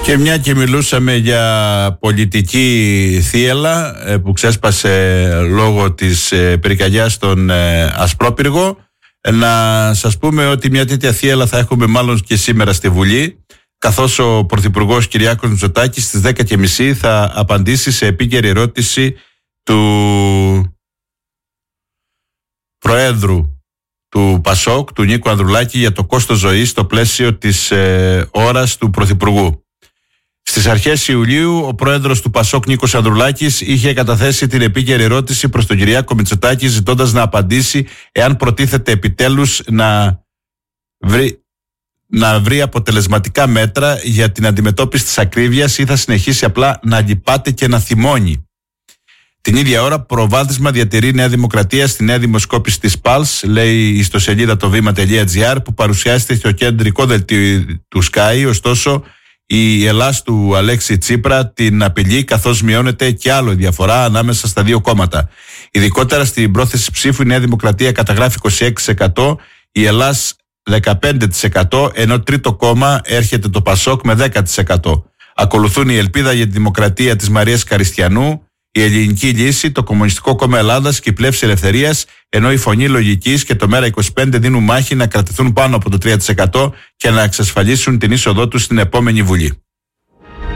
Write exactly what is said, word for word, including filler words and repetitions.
Και μια και μιλούσαμε για πολιτική θύελλα που ξέσπασε λόγω της πυρκαγιάς στον Ασπρόπυργο, να σας πούμε ότι μια τέτοια θύελλα θα έχουμε μάλλον και σήμερα στη Βουλή, καθώς ο Πρωθυπουργός Κυριάκος Μητσοτάκης στις δέκα και μισή θα απαντήσει σε επίκαιρη ερώτηση του Προέδρου του Πασόκ, του Νίκου Ανδρουλάκη, για το κόστος ζωής στο πλαίσιο της ε, ώρας του Πρωθυπουργού. Στις αρχές Ιουλίου, ο πρόεδρος του Πασόκ, Νίκος Ανδρουλάκης, είχε καταθέσει την επίκαιρη ερώτηση προς τον Κυριάκο Μητσοτάκη, ζητώντας να απαντήσει εάν προτίθεται επιτέλους να βρει, να βρει αποτελεσματικά μέτρα για την αντιμετώπιση της ακρίβειας ή θα συνεχίσει απλά να λυπάται και να θυμώνει. Την ίδια ώρα, προβάδισμα διατηρεί η Νέα Δημοκρατία στη νέα δημοσκόπηση της Pulse, λέει η ιστοσελίδα το βήμα τελεία τζι άρ, που παρουσιάζεται στο κεντρικό δελτίο του Sky. Ωστόσο, η Ελλάς του Αλέξη Τσίπρα την απειλεί, καθώς μειώνεται και άλλο η διαφορά ανάμεσα στα δύο κόμματα. Ειδικότερα στην πρόθεση ψήφου, η Νέα Δημοκρατία καταγράφει είκοσι έξι τοις εκατό, η Ελλάς δεκαπέντε τοις εκατό, ενώ τρίτο κόμμα έρχεται το Πασόκ με δέκα τοις εκατό. Ακολουθούν η Ελπίδα για τη Δημοκρατία της Μαρίας Καριστιανού, η Ελληνική Λύση, το Κομμουνιστικό Κόμμα Ελλάδας και η Πλεύση Ελευθερίας, ενώ η Φωνή Λογικής και το Μέρα είκοσι πέντε δίνουν μάχη να κρατηθούν πάνω από το τρία τοις εκατό και να εξασφαλίσουν την είσοδό τους στην επόμενη Βουλή.